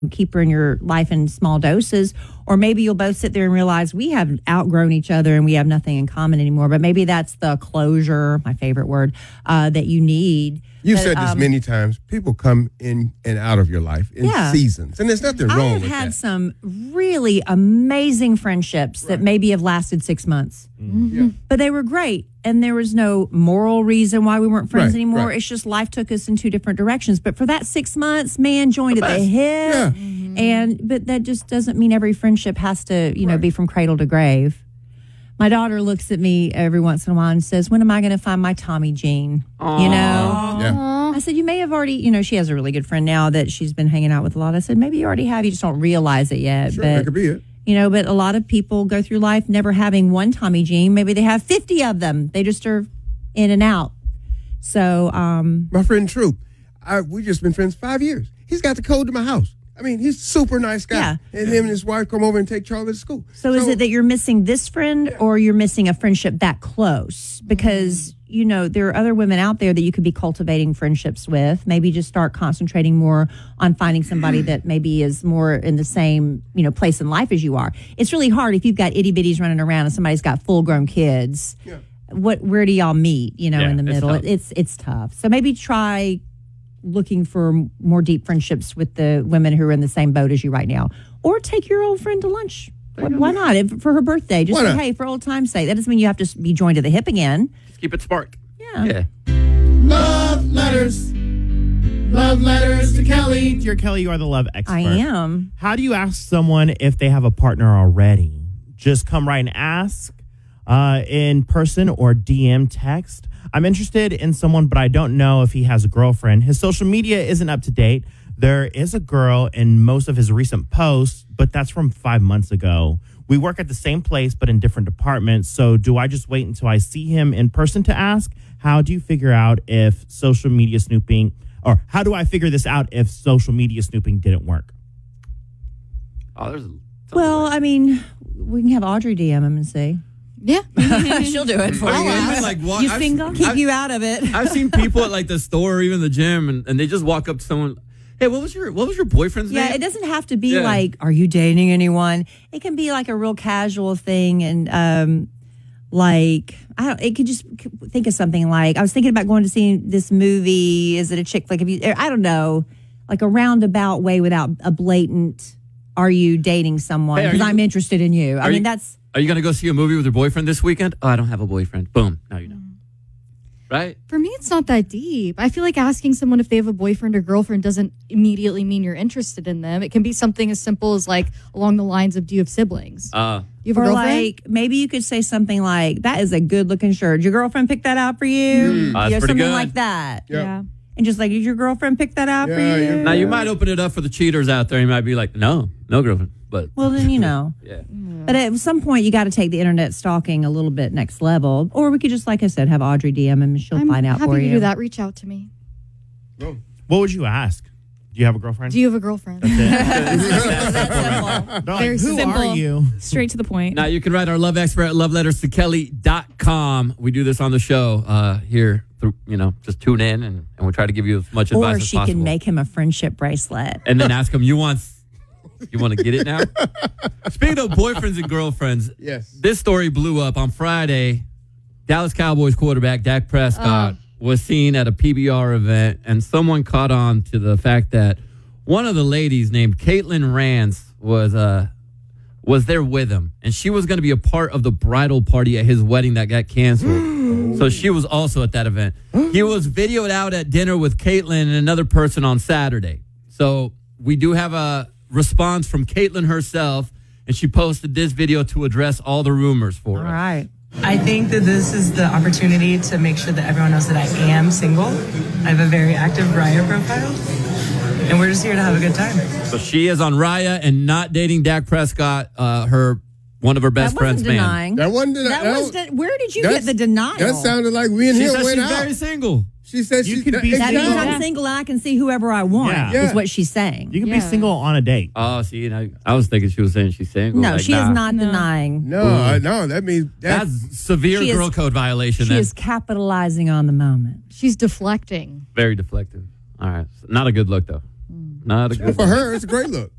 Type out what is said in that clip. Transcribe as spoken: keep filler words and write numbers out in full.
keep her in your life in small doses, or maybe you'll both sit there and realize we have outgrown each other and we have nothing in common anymore. But maybe that's the closure, my favorite word, uh, that you need. You've but, said this um, many times. People come in and out of your life in yeah. seasons, and there's nothing wrong I have with had that. some really amazing friendships right. that maybe have lasted six months, mm-hmm. yeah. but they were great, and there was no moral reason why we weren't friends right, anymore. right. It's just life took us in two different directions. But for that six months, man, joined the at best. the hip, yeah. mm-hmm. and but that just doesn't mean every friendship has to, you know, right. be from cradle to grave. My daughter looks at me every once in a while and says, "When am I going to find my Tommy Jean?" Aww. You know. Yeah. I said, you may have already, you know, she has a really good friend now that she's been hanging out with a lot. I said, maybe you already have, you just don't realize it yet. Sure, but, that could be it. You know, but a lot of people go through life never having one Tommy Jean. Maybe they have fifty of them. They just are in and out. So, um, my friend Troop, I, we just been friends five years. He's got the code to my house. I mean, he's a super nice guy. Yeah. And him and his wife come over and take Charlie to school. So, so is it that you're missing this friend yeah. or you're missing a friendship that close? Because, you know, there are other women out there that you could be cultivating friendships with. Maybe just start concentrating more on finding somebody that maybe is more in the same, you know, place in life as you are. It's really hard if you've got itty bitties running around and somebody's got full grown kids. Yeah. What, where do y'all meet, you know, yeah, in the middle? It's, it's, it's tough. So maybe try looking for more deep friendships with the women who are in the same boat as you right now, or take your old friend to lunch. Why not? If, for her birthday, just say, hey, for old time's sake. That doesn't mean you have to be joined to the hip again. Just keep it spark. Yeah. Yeah. Love letters. Love letters to Kelly. Dear Kelly, you are the love expert. I am. How do you ask someone if they have a partner already? Just come right and ask uh, in person or D M text. I'm interested in someone, but I don't know if he has a girlfriend. His social media isn't up to date. There is a girl in most of his recent posts, but that's from five months ago. We work at the same place, but in different departments. So do I just wait until I see him in person to ask? How do you figure out if social media snooping, or how do I figure this out if social media snooping didn't work? Oh, there's. Well, I mean, we can have Audrey D M him and see. Yeah. She'll do it for I you. mean, it's like, walk, You I've- single? Keep I've- you out of it. I've seen people at like the store or even the gym, and, and they just walk up to someone. Hey, what was your what was your boyfriend's Yeah, name? it doesn't have to be Yeah. like, are you dating anyone? It can be like a real casual thing, and um, like I don't. It could just think of something like, I was thinking about going to see this movie. Is it a chick flick? Have you? I don't know, like a roundabout way without a blatant. Are you dating someone? Hey, are Because you- I'm interested in you. I are mean, you- that's. Are you gonna go see a movie with your boyfriend this weekend? Oh, I don't have a boyfriend. Boom. No, you don't. Right? For me, it's not that deep. I feel like asking someone if they have a boyfriend or girlfriend doesn't immediately mean you're interested in them. It can be something as simple as like along the lines of, do you have siblings? Uh, Do you have a Or girlfriend? like maybe you could say something like, "That is a good looking shirt. Did your girlfriend pick that out for you?" Oh, that's you know, pretty something good. like that. Yeah. yeah. And just like, did your girlfriend pick that out for Yeah, you? yeah. now you might open it up for the cheaters out there. You might be like, no, no girlfriend. But Well, then you know. yeah, But at some point, you got to take the internet stalking a little bit next level, or we could just, like I said, have Audrey D M him and she'll I'm find out happy for to you. do that. Reach out to me. What would you ask? Do you have a girlfriend? Do you have a girlfriend? They're like, Very who simple. are you? Straight to the point. now you can write our love expert at love letters to kelly dot com. We do this on the show uh, here. Through, you know, just tune in and, and we try to give you as much advice Or as she possible. can make him a friendship bracelet. and then ask him, you want you want to get it now? Speaking of boyfriends and girlfriends, Yes. this story blew up on Friday. Dallas Cowboys quarterback Dak Prescott was seen at a P B R event, and someone caught on to the fact that one of the ladies named Caitlin Rance was uh was there with him, and she was going to be a part of the bridal party at his wedding that got canceled. So she was also at that event. He was videoed out at dinner with Caitlin and another person on Saturday. So we do have a response from Caitlin herself, and she posted this video to address all the rumors for All us. right. I think that this is the opportunity to make sure that everyone knows that I am single. I have a very active Raya profile, and we're just here to have a good time. So she is on Raya and not dating Dak Prescott, uh, her one of her best That friends, wasn't man. denying. That wasn't deni- That that was was- de- where did you that's- get the denial? That sounded like we and She him said went she's out. very single. She said You she's could be that means single. I'm single and I can see whoever I want, Yeah. is what she's saying. You can be Yeah. single on a date. Oh, see, and I, I was thinking she was saying she's single. No, Like, she nah. is not denying. No, I, no, that means that's, That's severe She is- girl code violation. She then. is capitalizing on the moment. She's deflecting. Very deflective. All right. Not a good look, though. Not a good for look. her. It's a great look.